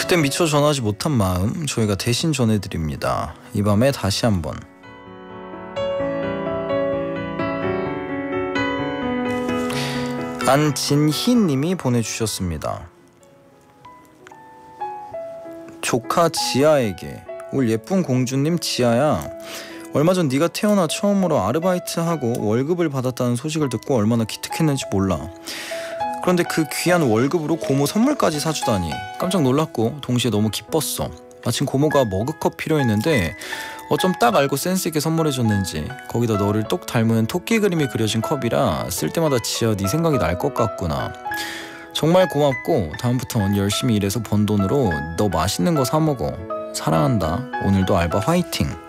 그때 미처 전하지 못한 마음 저희가 대신 전해드립니다. 이 밤에 다시 한번. 안진희님이 보내주셨습니다. 조카 지아에게. 올 예쁜 공주님 지아야, 얼마 전 네가 태어나 처음으로 아르바이트하고 월급을 받았다는 소식을 듣고 얼마나 기특했는지 몰라. 그런데 그 귀한 월급으로 고모 선물까지 사주다니 깜짝 놀랐고 동시에 너무 기뻤어. 마침 고모가 머그컵 필요했는데 어쩜 딱 알고 센스있게 선물해줬는지. 거기다 너를 똑 닮은 토끼 그림이 그려진 컵이라 쓸 때마다 지아 네 생각이 날 것 같구나. 정말 고맙고 다음부턴 열심히 일해서 번 돈으로 너 맛있는 거 사 먹어. 사랑한다. 오늘도 알바 화이팅.